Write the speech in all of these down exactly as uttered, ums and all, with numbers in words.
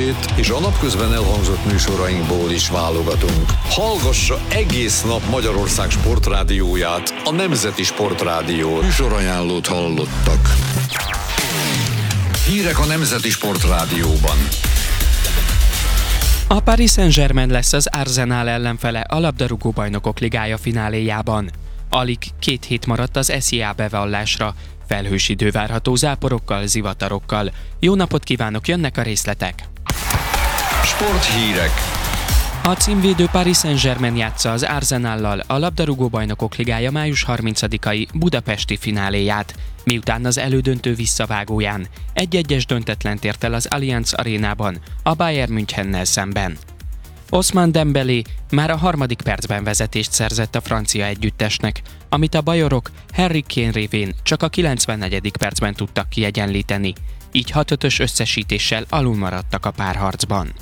estét, és a napközben elhangzott műsorainkból is válogatunk. Hallgassa egész nap Magyarország sportrádióját, a Nemzeti Sportrádió. Műsorajánlót hallottak. Hírek a Nemzeti Sportrádióban. A Paris Saint-Germain lesz az Arsenal ellenfele a labdarúgó bajnokok ligája fináléjában. Alig két hét maradt az es zé á bevallásra. Felhős idő várható záporokkal, zivatarokkal. Jó napot kívánok, jönnek a részletek! Sporthírek. A címvédő Paris Saint-Germain játsza az Arsenallal a labdarúgó bajnokok ligája május harmincadikai budapesti fináléját, miután az elődöntő visszavágóján egy-egyes döntetlent ért el az Allianz arénában a Bayern Münchennel szemben. Ousmane Dembélé már a harmadik percben vezetést szerzett a francia együttesnek, amit a bajorok Harry Kane révén csak a kilencvennegyedik percben tudtak kiegyenlíteni, így hat ötös összesítéssel alulmaradtak a párharcban.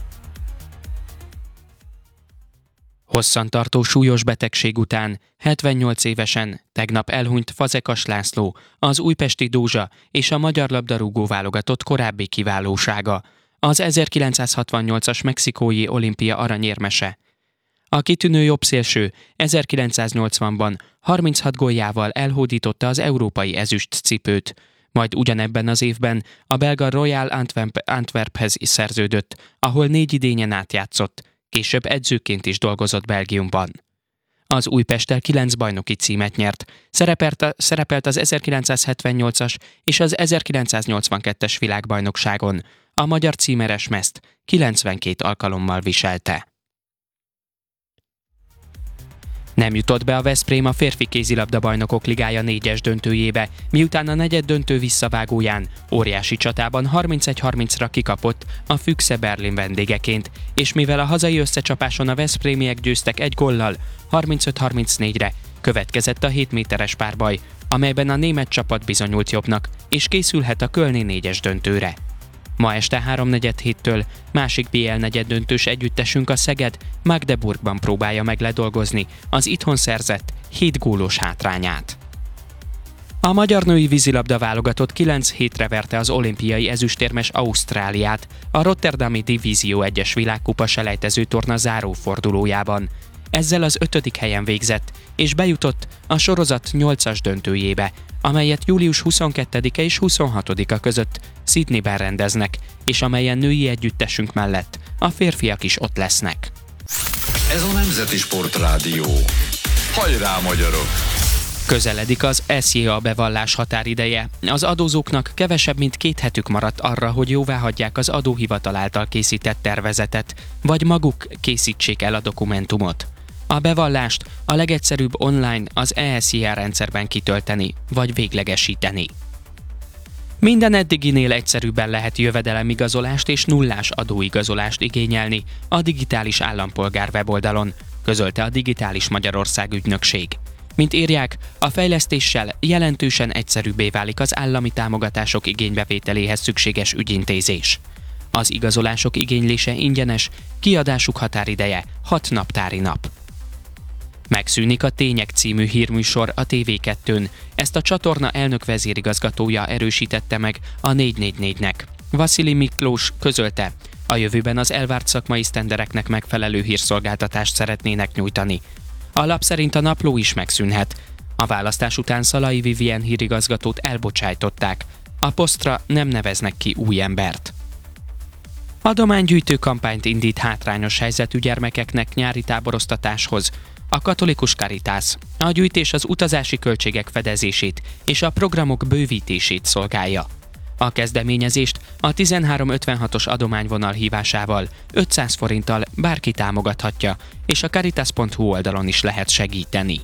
Hosszantartó súlyos betegség után hetvennyolc évesen tegnap elhunyt Fazekas László, az újpesti Dózsa és a magyar labdarúgó válogatott korábbi kiválósága, az ezerkilencszázhatvannyolcas mexikói olimpia aranyérmese. A kitűnő jobbszélső ezerkilencszáznyolcvanban harminchat góljával elhódította az európai ezüst cipőt, majd ugyanebben az évben a belga Royal Antwerp- Antwerphez is szerződött, ahol négy idényen átjátszott, később edzőként is dolgozott Belgiumban. Az Újpesttel kilenc bajnoki címet nyert, szerepelt, a, szerepelt az ezerkilencszázhetvennyolcas és az ezerkilencszáznyolcvankettes világbajnokságon, a magyar címeres mezt kilencvenkét alkalommal viselte. Nem jutott be a Veszprém a férfi kézilabda bajnokok ligája négyes döntőjébe, miután a negyed döntő visszavágóján óriási csatában harmincegy harmincra kikapott a Füchse Berlin vendégeként, és mivel a hazai összecsapáson a veszprémiek győztek egy góllal, harmincöt harmincnégyre következett a hét méteres párbaj, amelyben a német csapat bizonyult jobbnak, és készülhet a kölni négyes döntőre. Ma este háromnegyed héttől másik bé el negyeddöntős együttesünk a Szeged Magdeburgban próbálja meg ledolgozni az itthon szerzett hét gólos hátrányát. A magyar női vízilabda válogatott kilenc hétre verte az olimpiai ezüstérmes Ausztráliát a Rotterdami Divízió egyes világkupa selejtező torna zárófordulójában. Ezzel az ötödik helyen végzett, és bejutott a sorozat nyolcas döntőjébe, amelyet július huszonkettedike és huszonhatodika között Sydneyben rendeznek, és amelyen női együttesünk mellett a férfiak is ott lesznek. Ez a Nemzeti Sportrádió. Hajrá, magyarok! Közeledik az es zé á bevallás határideje. Az adózóknak kevesebb, mint két hetük maradt arra, hogy jóváhagyják az adóhivatal által készített tervezetet, vagy maguk készítsék el a dokumentumot. A bevallást a legegyszerűbb online az e es zé á rendszerben kitölteni, vagy véglegesíteni. Minden eddiginél egyszerűbben lehet jövedelemigazolást és nullás adóigazolást igényelni a Digitális Állampolgár weboldalon, közölte a Digitális Magyarország ügynökség. Mint írják, a fejlesztéssel jelentősen egyszerűbbé válik az állami támogatások igénybevételéhez szükséges ügyintézés. Az igazolások igénylése ingyenes, kiadásuk határideje hat naptári nap. Megszűnik a Tények című hírműsor a té vé kettőn. Ezt a csatorna elnök vezérigazgatója erősítette meg a négy négy négynek. Vasili Miklós közölte, a jövőben az elvárt szakmai sztendereknek megfelelő hírszolgáltatást szeretnének nyújtani. A lap szerint a napló is megszűnhet. A választás után Szalai Vivien hírigazgatót elbocsájtották. A posztra nem neveznek ki új embert. Adománygyűjtő kampányt indít hátrányos helyzetű gyermekeknek nyári táboroztatáshoz. A Katolikus Caritas a gyűjtés az utazási költségek fedezését és a programok bővítését szolgálja. A kezdeményezést a tizenhárom ötvenhatos adományvonal hívásával ötszáz forinttal bárki támogathatja, és a caritas pont hu oldalon is lehet segíteni.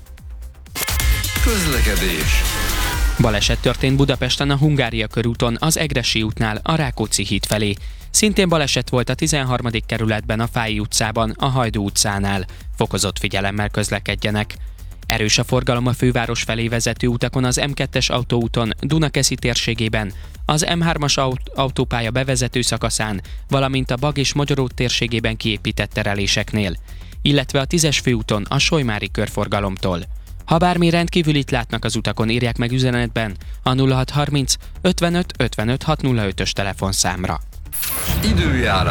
Közlekedés. Baleset történt Budapesten a Hungária körúton, az Egressy útnál a Rákóczi híd felé. Szintén baleset volt a tizenharmadik kerületben a Fályi utcában, a Hajdú utcánál. Fokozott figyelemmel közlekedjenek. Erős a forgalom a főváros felé vezető utakon, az em kettes autóúton Dunakeszi térségében, az em hármas aut- autópálya bevezető szakaszán, valamint a Bag és Magyaród térségében kiépített tereléseknél, illetve a tízes főúton a Solymári körforgalomtól. Ha bármi rendkívülit látnak az utakon, írják meg üzenetben a nulla hat harminc ötvenöt ötvenöt hatszázötös telefonszámra. Időjárás.